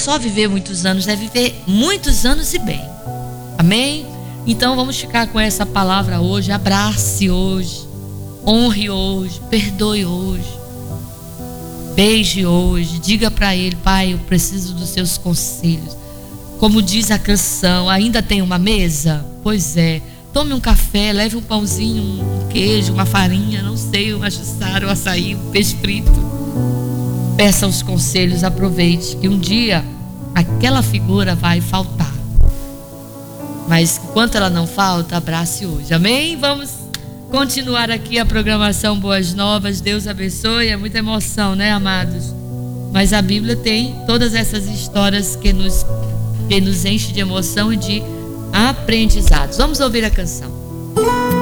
só viver muitos anos, é viver muitos anos e bem. Amém? Então vamos ficar com essa palavra hoje. Abrace hoje, honre hoje, perdoe hoje, beije hoje, diga para ele: Pai, eu preciso dos seus conselhos. Como diz a canção, ainda tem uma mesa? Pois é, tome um café, leve um pãozinho, um queijo, uma farinha, não sei, um ajuçar, um açaí, um peixe frito. Peça os conselhos, aproveite que um dia aquela figura vai faltar. Mas enquanto ela não falta, abrace hoje. Amém? Vamos continuar aqui a programação Boas Novas. Deus abençoe. É muita emoção, né, amados? Mas a Bíblia tem todas essas histórias que nos enche de emoção e de aprendizados. Vamos ouvir a canção.